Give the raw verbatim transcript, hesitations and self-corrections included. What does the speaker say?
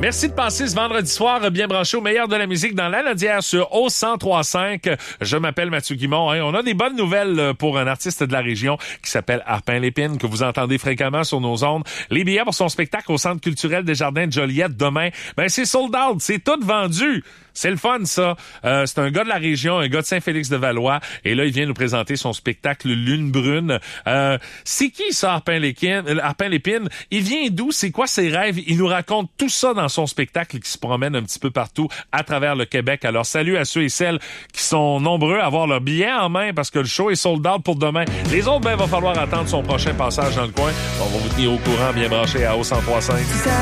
Merci de passer ce vendredi soir bien branché au meilleur de la musique dans la Nodière sur O cent trois cinq. Je m'appelle Mathieu Guimond. Hein. On a des bonnes nouvelles pour un artiste de la région qui s'appelle Arpin Lépine, que vous entendez fréquemment sur nos ondes. Les billets pour son spectacle au Centre culturel des Jardins de Joliette demain, ben c'est sold out, c'est tout vendu. C'est le fun, ça. Euh, c'est un gars de la région, un gars de Saint-Félix-de-Valois. Et là, il vient nous présenter son spectacle Lune brune. Euh, c'est qui, ça, Arpin Lépine? Arpin Lépine? Il vient d'où? C'est quoi ses rêves? Il nous raconte tout ça dans son spectacle qui se promène un petit peu partout à travers le Québec. Alors, salut à ceux et celles qui sont nombreux à avoir leur billet en main parce que le show est sold out pour demain. Les autres, ben, il va falloir attendre son prochain passage dans le coin. On va vous tenir au courant, bien branché à O cent trois cinq.